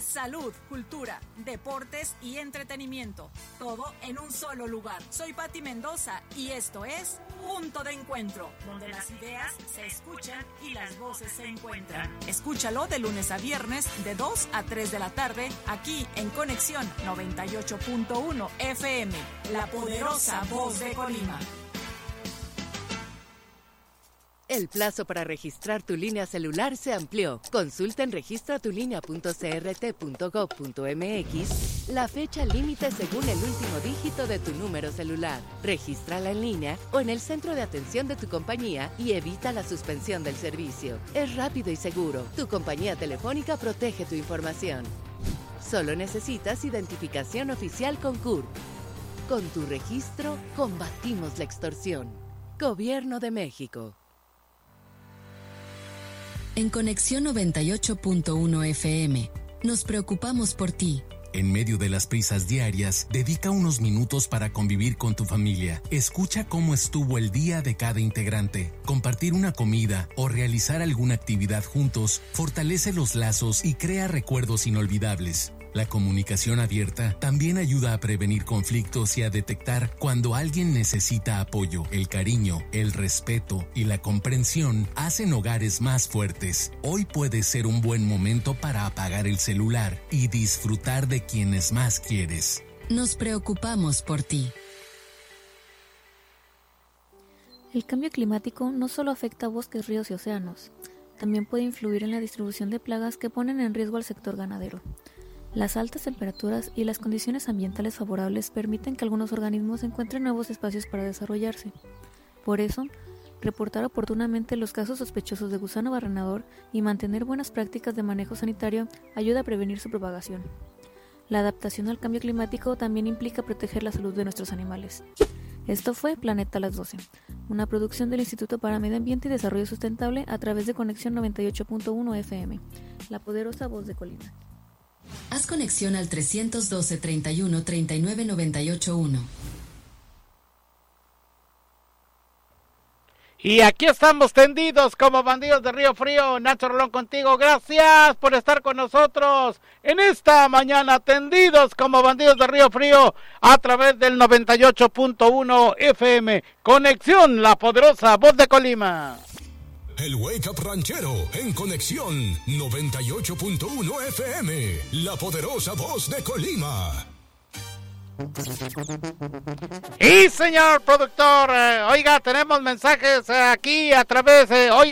salud, cultura, deportes y entretenimiento. Todo en un solo lugar. Soy Pati Mendoza y esto es Punto de Encuentro, donde las ideas se escuchan y las voces se encuentran. Escúchalo de lunes a viernes de 2 a 3 de la tarde aquí en Conexión 98.1 FM, la poderosa voz de Colima. El plazo para registrar tu línea celular se amplió. Consulta en registratulinea.crt.gov.mx la fecha límite según el último dígito de tu número celular. Regístrala en línea o en el centro de atención de tu compañía y evita la suspensión del servicio. Es rápido y seguro. Tu compañía telefónica protege tu información. Solo necesitas identificación oficial con CURP. Con tu registro, combatimos la extorsión. Gobierno de México. En Conexión 98.1 FM, nos preocupamos por ti. En medio de las prisas diarias, dedica unos minutos para convivir con tu familia. Escucha cómo estuvo el día de cada integrante. Compartir una comida o realizar alguna actividad juntos fortalece los lazos y crea recuerdos inolvidables. La comunicación abierta también ayuda a prevenir conflictos y a detectar cuando alguien necesita apoyo. El cariño, el respeto y la comprensión hacen hogares más fuertes. Hoy puede ser un buen momento para apagar el celular y disfrutar de quienes más quieres. Nos preocupamos por ti. El cambio climático no solo afecta a bosques, ríos y océanos, también puede influir en la distribución de plagas que ponen en riesgo al sector ganadero. Las altas temperaturas y las condiciones ambientales favorables permiten que algunos organismos encuentren nuevos espacios para desarrollarse. Por eso, reportar oportunamente los casos sospechosos de gusano barrenador y mantener buenas prácticas de manejo sanitario ayuda a prevenir su propagación. La adaptación al cambio climático también implica proteger la salud de nuestros animales. Esto fue Planeta a las 12, una producción del Instituto para Medio Ambiente y Desarrollo Sustentable a través de Conexión 98.1 FM, la poderosa voz de Colima. Haz conexión al 312 31 39 98 1. Y aquí estamos tendidos como bandidos de Río Frío. Nacho Rolón contigo. Gracias por estar con nosotros en esta mañana. Tendidos como bandidos de Río Frío a través del 98.1 FM. Conexión, la poderosa voz de Colima. El Wake Up Ranchero en Conexión 98.1 FM, la poderosa voz de Colima. Y señor productor, oiga, tenemos mensajes aquí a través,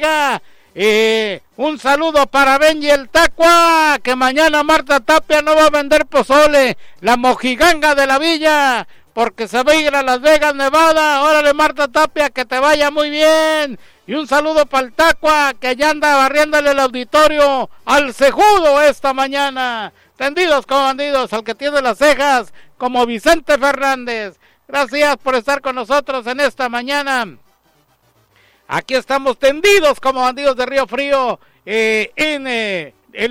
un saludo para Benji el Tacua, que mañana Marta Tapia no va a vender pozole, la mojiganga de la villa, porque se va a ir a Las Vegas, Nevada. Órale, Marta Tapia, que te vaya muy bien. Y un saludo para el Tacua, que ya anda barriéndole el auditorio al cejudo esta mañana. Tendidos como bandidos, al que tiene las cejas como Vicente Fernández. Gracias por estar con nosotros en esta mañana. Aquí estamos tendidos como bandidos de Río Frío en el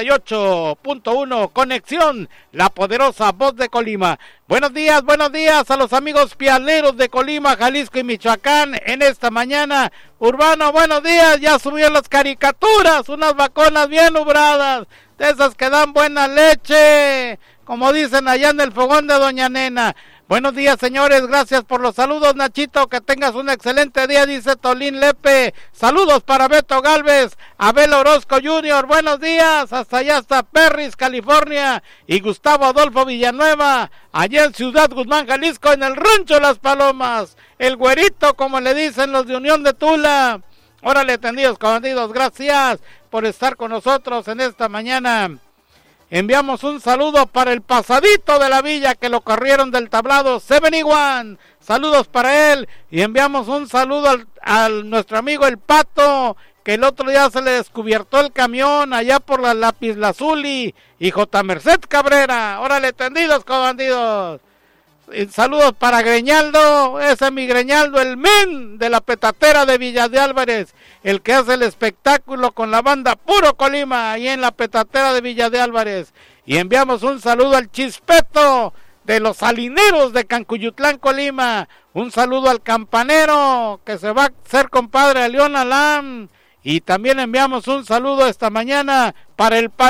98.1 Conexión, la poderosa voz de Colima. Buenos días a los amigos pialeros de Colima, Jalisco y Michoacán en esta mañana. Urbano, buenos días, ya subieron las caricaturas, unas vaconas bien ubradas, de esas que dan buena leche, como dicen allá en el fogón de Doña Nena. Buenos días, señores, gracias por los saludos, Nachito, que tengas un excelente día, dice Tolín Lepe. Saludos para Beto Galvez, Abel Orozco Jr., buenos días, hasta allá hasta Perris, California, y Gustavo Adolfo Villanueva, allá en Ciudad Guzmán, Jalisco, en el Rancho Las Palomas, el güerito, como le dicen los de Unión de Tula. Órale, tendidos, conocidos, gracias por estar con nosotros en esta mañana. Enviamos un saludo para el pasadito de la villa que lo corrieron del tablado 71. Saludos para él. Y enviamos un saludo al nuestro amigo el Pato, que el otro día se le descubiertó el camión allá por la Lapislázuli y J. Merced Cabrera. Órale, tendidos con bandidos. Y saludos para Greñaldo, ese es mi Greñaldo, el men de la petatera de Villa de Álvarez, el que hace el espectáculo con la banda Puro Colima, ahí en la petatera de Villa de Álvarez. Y enviamos un saludo al Chispeto de los Salineros de Cancuyutlán, Colima. Un saludo al Campanero, que se va a ser compadre de León Alam. Y también enviamos un saludo esta mañana para el